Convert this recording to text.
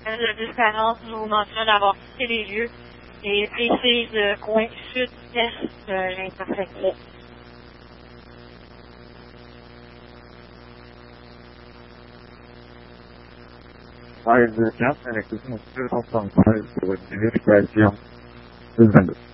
La différence nous mentionne d'avoir quitté les lieux et précise le coin sud-est de l'intersection. Page 4, avec tout mon 235 pour une vérification. 22.